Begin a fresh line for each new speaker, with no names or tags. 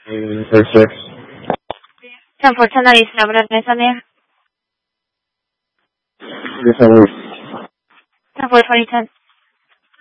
36.
10-4, 10 that East Nova, nice on there.
Yes, I will.
10-4, 2010.